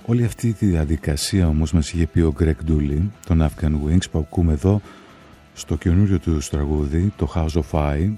Όλη αυτή τη διαδικασία όμως μας είχε πει ο Greg Dulli, τον Afghan Wings, που ακούμε εδώ στο καινούριο του τραγούδι, το House of I.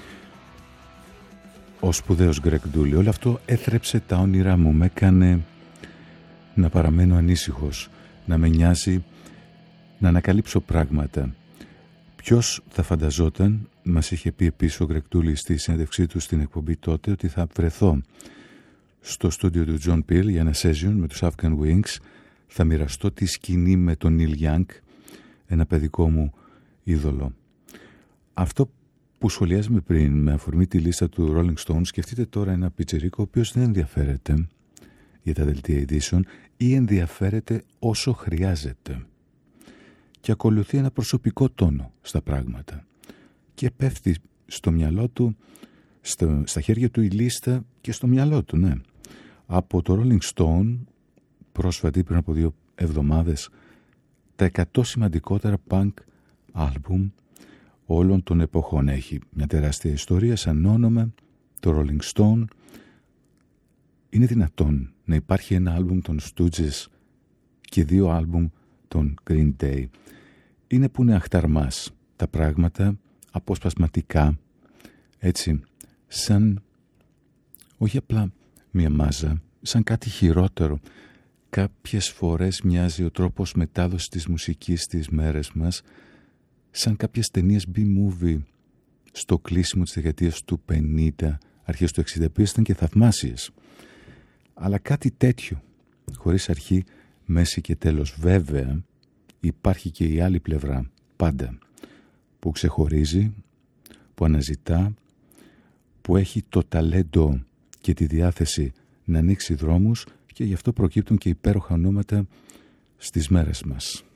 Ο σπουδαίος Greg Dulli. Όλο αυτό έθρεψε τα όνειρά μου, με έκανε να παραμένω ανήσυχος, να με νοιάζει, να ανακαλύψω πράγματα. Ποιος θα φανταζόταν, μας είχε πει επίσης ο Greg Dulli στη συνέντευξή του στην εκπομπή τότε, ότι θα βρεθώ στο στούντιο του John Peel για ένα session με τους Afghan Wings, θα μοιραστώ τη σκηνή με τον Neil Young, ένα παιδικό μου είδωλο. Αυτό που σχολιάζουμε πριν με αφορμή τη λίστα του Rolling Stones, σκεφτείτε τώρα ένα πιτσιρίκο ο οποίος δεν ενδιαφέρεται για τα δελτία ειδήσεων ή ενδιαφέρεται όσο χρειάζεται και ακολουθεί ένα προσωπικό τόνο στα πράγματα και πέφτει στο μυαλό του, στα χέρια του η λίστα και στο μυαλό του, ναι. Από το Rolling Stone, πρόσφατη πριν από 2 εβδομάδες, τα 100 σημαντικότερα punk άλμπουμ όλων των εποχών. Έχει μια τεράστια ιστορία σαν όνομα, το Rolling Stone. Είναι δυνατόν να υπάρχει ένα άλμπουμ των Stooges και 2 άλμπουμ των Green Day? Είναι που είναι αχταρμάς τα πράγματα, αποσπασματικά, έτσι, σαν όχι απλά μια μάζα, σαν κάτι χειρότερο. Κάποιες φορές μοιάζει ο τρόπος μετάδοσης της μουσικής στις μέρες μας σαν κάποιες ταινίες B-movie στο κλείσιμο της δεκαετίας του 50, αρχές του 60, που ήταν και θαυμάσιες. Αλλά κάτι τέτοιο, χωρίς αρχή, μέση και τέλος. Βέβαια, υπάρχει και η άλλη πλευρά, πάντα, που ξεχωρίζει, που αναζητά, που έχει το ταλέντο και τη διάθεση να ανοίξει δρόμους, και γι' αυτό προκύπτουν και υπέροχα ονόματα στις μέρες μας.